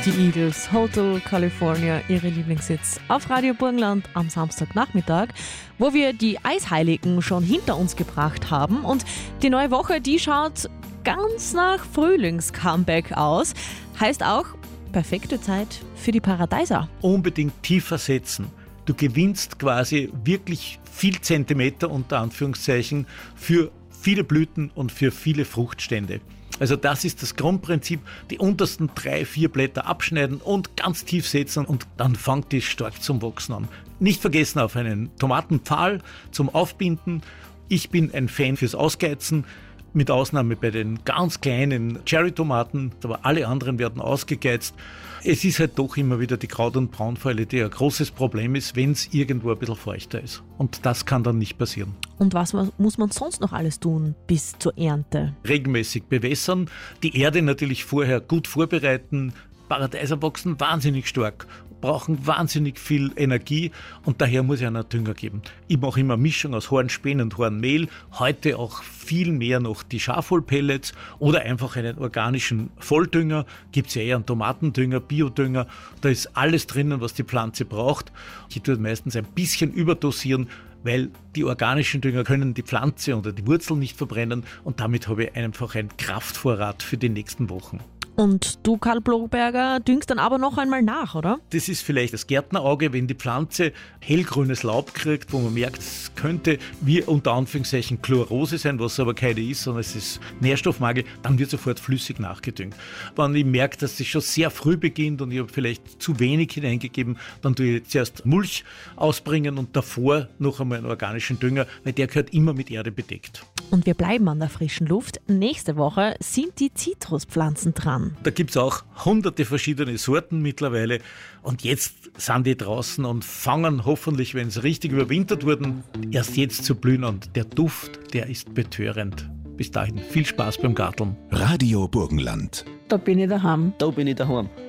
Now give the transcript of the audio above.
Die Eagles, Hotel California, ihre Lieblingshits auf Radio Burgenland am Samstagnachmittag, wo wir die Eisheiligen schon hinter uns gebracht haben. Und die neue Woche, die schaut ganz nach Frühlings-Comeback aus. Heißt auch, perfekte Zeit für die Paradeiser. Unbedingt tiefer setzen. Du gewinnst quasi wirklich viel Zentimeter unter Anführungszeichen für viele Blüten und für viele Fruchtstände. Also das ist das Grundprinzip, die untersten 3-4 Blätter abschneiden und ganz tief setzen und dann fängt die stark zum Wachsen an. Nicht vergessen auf einen Tomatenpfahl zum Aufbinden. Ich bin ein Fan fürs Ausgeizen, mit Ausnahme bei den ganz kleinen Cherry-Tomaten, aber alle anderen werden ausgegeizt. Es ist halt doch immer wieder die Kraut- und Braunfäule, die ein großes Problem ist, wenn es irgendwo ein bisschen feuchter ist. Und das kann dann nicht passieren. Und was muss man sonst noch alles tun bis zur Ernte? Regelmäßig bewässern, die Erde natürlich vorher gut vorbereiten. Paradeiser wachsen wahnsinnig stark, brauchen wahnsinnig viel Energie und daher muss ich einen Dünger geben. Ich mache immer eine Mischung aus Hornspänen und Hornmehl, heute auch viel mehr noch die Schafwollpellets oder einfach einen organischen Volldünger. Gibt es ja eher einen Tomatendünger, Biodünger, da ist alles drinnen, was die Pflanze braucht. Ich tue meistens ein bisschen überdosieren, weil die organischen Dünger können die Pflanze oder die Wurzel nicht verbrennen und damit habe ich einfach einen Kraftvorrat für die nächsten Wochen. Und du, Karl Bloberger, düngst dann aber noch einmal nach, oder? Das ist vielleicht das Gärtnerauge, wenn die Pflanze hellgrünes Laub kriegt, wo man merkt, es könnte wie unter Anführungszeichen Chlorose sein, was aber keine ist, sondern es ist Nährstoffmangel, dann wird sofort flüssig nachgedüngt. Wenn ich merke, dass es schon sehr früh beginnt und ich habe vielleicht zu wenig hineingegeben, dann tue ich zuerst Mulch ausbringen und davor noch einmal einen organischen Dünger, weil der gehört immer mit Erde bedeckt. Und wir bleiben an der frischen Luft. Nächste Woche sind die Zitruspflanzen dran. Da gibt es auch hunderte verschiedene Sorten mittlerweile und jetzt sind die draußen und fangen hoffentlich, wenn sie richtig überwintert wurden, erst jetzt zu blühen und der Duft, der ist betörend. Bis dahin viel Spaß beim Garteln. Radio Burgenland. Da bin ich daheim. Da bin ich daheim.